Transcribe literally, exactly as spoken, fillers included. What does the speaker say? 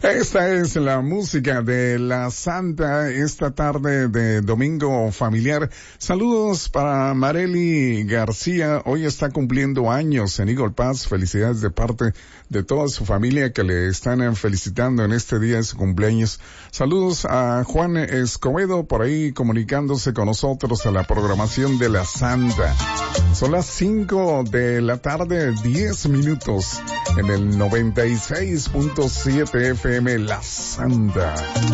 Esta es la música de la Santa esta tarde de domingo familiar. Saludos para Marely García. Hoy está cumpliendo años en Eagle Pass. Felicidades de parte de toda su familia que le están felicitando en este día de su cumpleaños. Saludos a Juan Escobedo por ahí comunicándose con nosotros a la programación de la Santa. Son las cinco de la tarde, diez minutos en el noventa y seis punto siete F M La Santa.